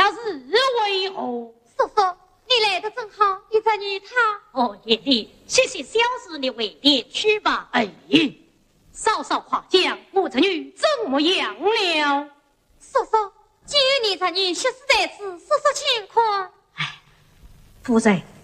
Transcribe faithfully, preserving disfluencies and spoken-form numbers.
他是为何？ 叔叔，你来得正好，你侄女她…… 哦，爷爷，谢谢小事你为点去吧。哎，稍稍夸奖，我侄女怎么样了？ 叔叔，既然你侄女血死在此，说说情况。 哎，夫人，